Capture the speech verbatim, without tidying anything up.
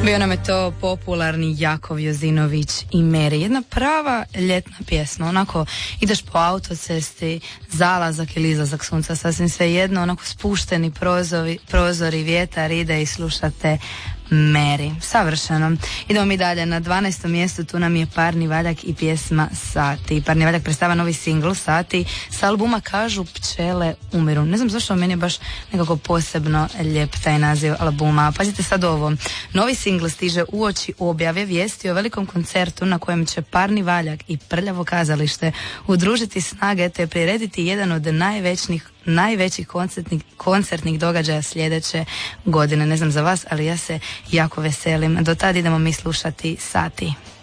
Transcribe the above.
Bio nam je to popularni Jakov Jozinović i Meri. Jedna prava ljetna pjesma. Onako ideš po autocesti, zalazak ili izlazak sunca, sasvim sve jedno, onako spušteni prozori, prozori, vjetar ide i slušate Meri. Savršeno. Idemo mi dalje. Na dvanaestom mjestu tu nam je Parni valjak i pjesma Sati. Parni valjak predstava novi singl Sati sa albuma Kažu pčele umiru. Ne znam zašto meni je baš nekako posebno lijep taj naziv albuma. Pazite sad ovo. Novi singl stiže uoči objave vijesti o velikom koncertu na kojem će Parni valjak i Prljavo kazalište udružiti snage te prirediti jedan od najvećih najvećih koncertnih, koncertnih događaja sljedeće godine. Ne znam za vas, ali ja se jako veselim. Do tad idemo mi slušati Sati.